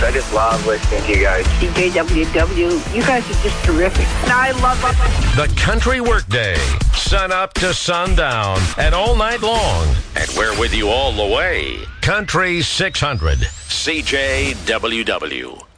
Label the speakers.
Speaker 1: I just love listening to you guys.
Speaker 2: CJWW, you guys are just terrific. I love it.
Speaker 3: The Country Workday, sun up to sundown and all night long. And we're with you all the way. Country 600, CJWW.